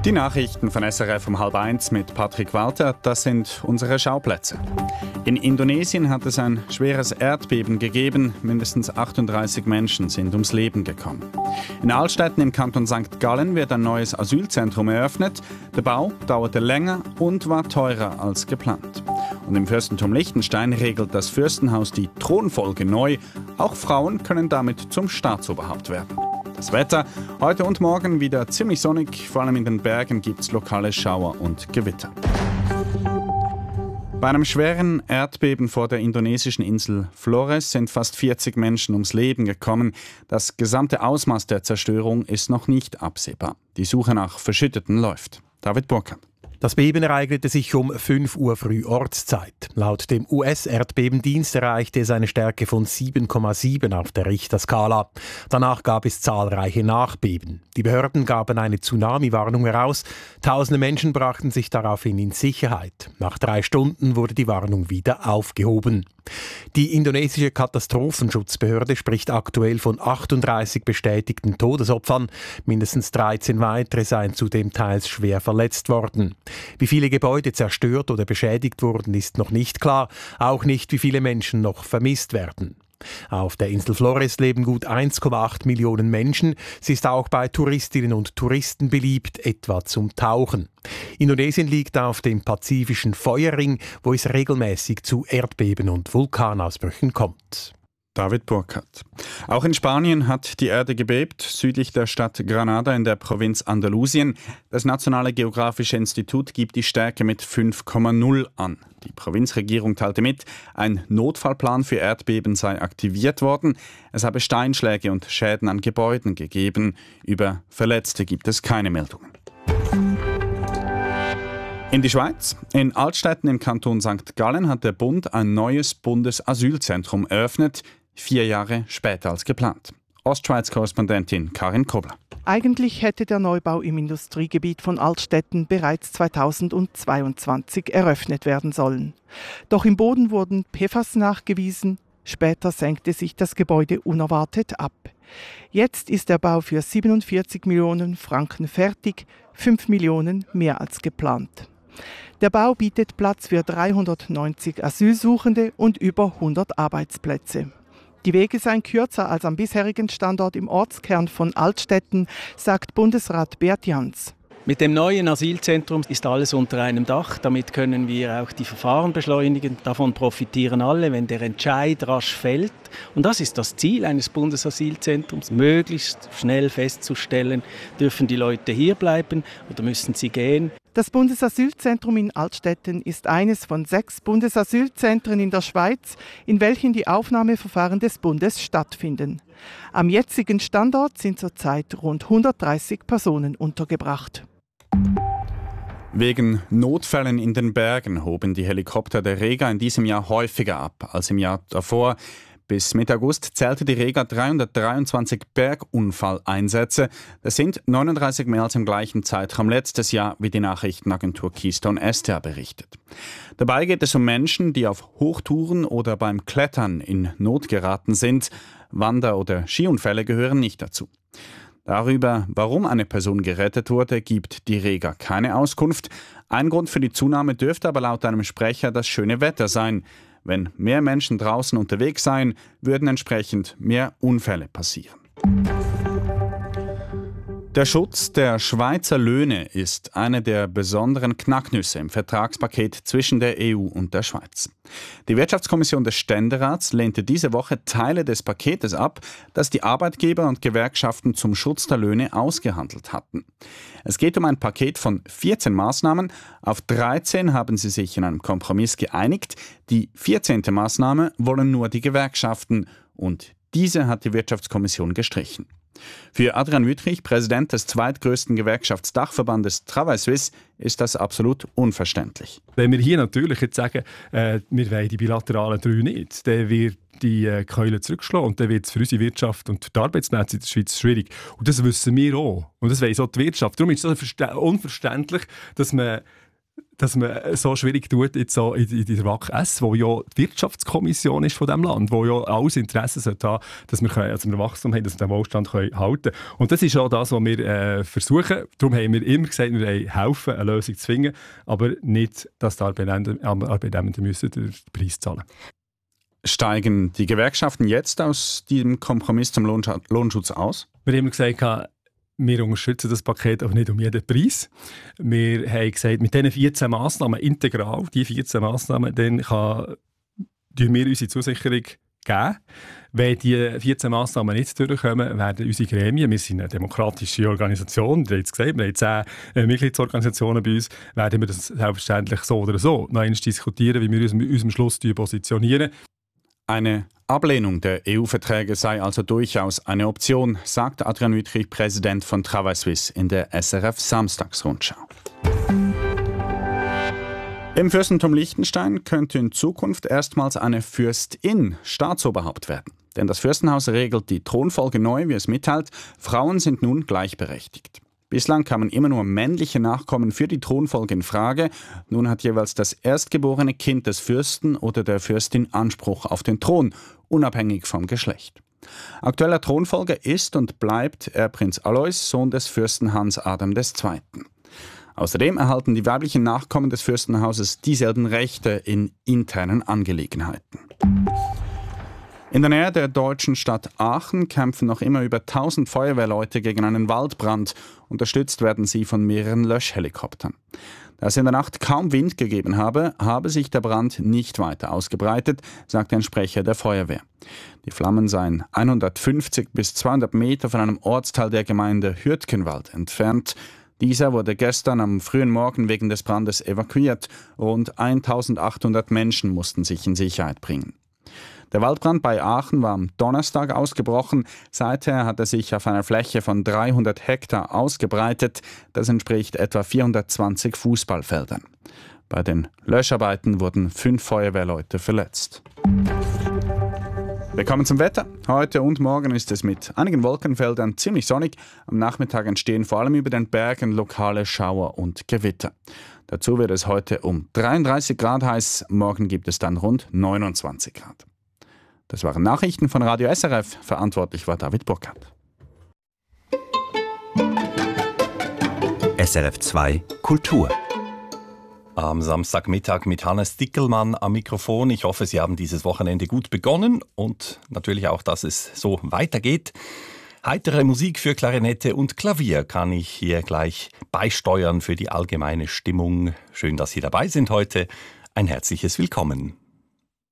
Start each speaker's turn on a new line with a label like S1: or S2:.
S1: Die Nachrichten von SRF um 12:30 mit Patrick Walter, das sind unsere Schauplätze. In Indonesien hat es ein schweres Erdbeben gegeben. Mindestens 38 Menschen sind ums Leben gekommen. In Altstätten im Kanton St. Gallen wird ein neues Asylzentrum eröffnet. Der Bau dauerte länger und war teurer als geplant. Und im Fürstentum Liechtenstein regelt das Fürstenhaus die Thronfolge neu. Auch Frauen können damit zum Staatsoberhaupt werden. Das Wetter heute und morgen wieder ziemlich sonnig. Vor allem in den Bergen gibt es lokale Schauer und Gewitter. Bei einem schweren Erdbeben vor der indonesischen Insel Flores sind fast 40 Menschen ums Leben gekommen. Das gesamte Ausmaß der Zerstörung ist noch nicht absehbar. Die Suche nach Verschütteten läuft. David Burkhardt.
S2: Das Beben ereignete sich um 5 Uhr früh Ortszeit. Laut dem US-Erdbebendienst erreichte es eine Stärke von 7,7 auf der Richterskala. Danach gab es zahlreiche Nachbeben. Die Behörden gaben eine Tsunami-Warnung heraus. Tausende Menschen brachten sich daraufhin in Sicherheit. Nach 3 Stunden wurde die Warnung wieder aufgehoben. Die indonesische Katastrophenschutzbehörde spricht aktuell von 38 bestätigten Todesopfern. Mindestens 13 weitere seien zudem teils schwer verletzt worden. Wie viele Gebäude zerstört oder beschädigt wurden, ist noch nicht klar. Auch nicht, wie viele Menschen noch vermisst werden. Auf der Insel Flores leben gut 1,8 Millionen Menschen. Sie ist auch bei Touristinnen und Touristen beliebt, etwa zum Tauchen. Indonesien liegt auf dem pazifischen Feuerring, wo es regelmäßig zu Erdbeben und Vulkanausbrüchen kommt.
S1: David Burkhardt. Auch in Spanien hat die Erde gebebt, südlich der Stadt Granada in der Provinz Andalusien. Das Nationale Geographische Institut gibt die Stärke mit 5,0 an. Die Provinzregierung teilte mit, ein Notfallplan für Erdbeben sei aktiviert worden. Es habe Steinschläge und Schäden an Gebäuden gegeben. Über Verletzte gibt es keine Meldungen. In die Schweiz. In Altstätten im Kanton St. Gallen hat der Bund ein neues Bundesasylzentrum eröffnet, 4 Jahre später als geplant. Ostschweiz-Korrespondentin Karin Kobler.
S3: Eigentlich hätte der Neubau im Industriegebiet von Altstätten bereits 2022 eröffnet werden sollen. Doch im Boden wurden PFAS nachgewiesen. Später senkte sich das Gebäude unerwartet ab. Jetzt ist der Bau für 47 Millionen Franken fertig, 5 Millionen mehr als geplant. Der Bau bietet Platz für 390 Asylsuchende und über 100 Arbeitsplätze. Die Wege seien kürzer als am bisherigen Standort im Ortskern von Altstätten, sagt Bundesrat Beat Jans.
S4: Mit dem neuen Asylzentrum ist alles unter einem Dach. Damit können wir auch die Verfahren beschleunigen. Davon profitieren alle, wenn der Entscheid rasch fällt. Und das ist das Ziel eines Bundesasylzentrums, möglichst schnell festzustellen, dürfen die Leute hier bleiben oder müssen sie gehen.
S3: Das Bundesasylzentrum in Altstätten ist eines von 6 Bundesasylzentren in der Schweiz, in welchen die Aufnahmeverfahren des Bundes stattfinden. Am jetzigen Standort sind zurzeit rund 130 Personen untergebracht.
S1: Wegen Notfällen in den Bergen hoben die Helikopter der Rega in diesem Jahr häufiger ab als im Jahr davor. Bis Mitte August zählte die Rega 323 Bergunfalleinsätze. Das sind 39 mehr als im gleichen Zeitraum letztes Jahr, wie die Nachrichtenagentur Keystone SDA berichtet. Dabei geht es um Menschen, die auf Hochtouren oder beim Klettern in Not geraten sind. Wander- oder Skiunfälle gehören nicht dazu. Darüber, warum eine Person gerettet wurde, gibt die Rega keine Auskunft. Ein Grund für die Zunahme dürfte aber laut einem Sprecher das schöne Wetter sein. Wenn mehr Menschen draußen unterwegs seien, würden entsprechend mehr Unfälle passieren. Der Schutz der Schweizer Löhne ist eine der besonderen Knacknüsse im Vertragspaket zwischen der EU und der Schweiz. Die Wirtschaftskommission des Ständerats lehnte diese Woche Teile des Paketes ab, das die Arbeitgeber und Gewerkschaften zum Schutz der Löhne ausgehandelt hatten. Es geht um ein Paket von 14 Maßnahmen. Auf 13 haben sie sich in einem Kompromiss geeinigt. Die 14. Maßnahme wollen nur die Gewerkschaften und diese hat die Wirtschaftskommission gestrichen. Für Adrian Wüttrich, Präsident des zweitgrößten Gewerkschaftsdachverbandes Travail Suisse, ist das absolut unverständlich.
S5: Wenn wir hier natürlich jetzt sagen, wir wollen die bilateralen 3 nicht, dann wird die Keule zurückschlagen und dann wird es für unsere Wirtschaft und die Arbeitsplätze in der Schweiz schwierig. Und das wissen wir auch. Und das weiss auch die Wirtschaft. Darum ist es so unverständlich, dass man dass man so schwierig tut jetzt so in der WAC-S, wo ja die Wirtschaftskommission ist von diesem Land, wo ja alles Interesse sollte haben, dass wir Wachstum haben, dass wir den Wohlstand halten können. Und das ist auch das, was wir versuchen. Darum haben wir immer gesagt, wir wollen helfen, eine Lösung zu finden, aber nicht, dass die Arbeitnehmenden müssen den Preis zahlen.
S1: Steigen die Gewerkschaften jetzt aus diesem Kompromiss zum Lohnschutz aus?
S5: Wir haben immer gesagt, wir unterstützen das Paket aber nicht um jeden Preis. Wir haben gesagt, mit diesen 14 Massnahmen integral, die 14 Massnahmen, dann tun wir unsere Zusicherung geben. Wenn die 14 Massnahmen nicht durchkommen, werden unsere Gremien, wir sind eine demokratische Organisation, ihr habt es gesagt, wir haben 10 Mitgliedsorganisationen bei uns, werden wir das selbstverständlich so oder so noch einmal diskutieren, wie wir uns mit unserem Schluss positionieren.
S1: Eine Ablehnung der EU-Verträge sei also durchaus eine Option, sagt Adrian Wüthrich, Präsident von Travail Suisse, in der SRF Samstagsrundschau. Im Fürstentum Liechtenstein könnte in Zukunft erstmals eine Fürstin Staatsoberhaupt werden. Denn das Fürstenhaus regelt die Thronfolge neu, wie es mitteilt. Frauen sind nun gleichberechtigt. Bislang kamen immer nur männliche Nachkommen für die Thronfolge in Frage. Nun hat jeweils das erstgeborene Kind des Fürsten oder der Fürstin Anspruch auf den Thron, unabhängig vom Geschlecht. Aktueller Thronfolger ist und bleibt Erbprinz Alois, Sohn des Fürsten Hans Adam II. Außerdem erhalten die weiblichen Nachkommen des Fürstenhauses dieselben Rechte in internen Angelegenheiten. In der Nähe der deutschen Stadt Aachen kämpfen noch immer über 1000 Feuerwehrleute gegen einen Waldbrand. Unterstützt werden sie von mehreren Löschhelikoptern. Da es in der Nacht kaum Wind gegeben habe, habe sich der Brand nicht weiter ausgebreitet, sagt ein Sprecher der Feuerwehr. Die Flammen seien 150 bis 200 Meter von einem Ortsteil der Gemeinde Hürtgenwald entfernt. Dieser wurde gestern am frühen Morgen wegen des Brandes evakuiert. Rund 1800 Menschen mussten sich in Sicherheit bringen. Der Waldbrand bei Aachen war am Donnerstag ausgebrochen. Seither hat er sich auf einer Fläche von 300 Hektar ausgebreitet. Das entspricht etwa 420 Fußballfeldern. Bei den Löscharbeiten wurden 5 Feuerwehrleute verletzt. Wir kommen zum Wetter. Heute und morgen ist es mit einigen Wolkenfeldern ziemlich sonnig. Am Nachmittag entstehen vor allem über den Bergen lokale Schauer und Gewitter. Dazu wird es heute um 33 Grad heiß. Morgen gibt es dann rund 29 Grad. Das waren Nachrichten von Radio SRF. Verantwortlich war David Burkhardt.
S6: SRF 2 Kultur. Am Samstagmittag mit Hannes Dickelmann am Mikrofon. Ich hoffe, Sie haben dieses Wochenende gut begonnen und natürlich auch, dass es so weitergeht. Heitere Musik für Klarinette und Klavier kann ich hier gleich beisteuern für die allgemeine Stimmung. Schön, dass Sie dabei sind heute. Ein herzliches Willkommen.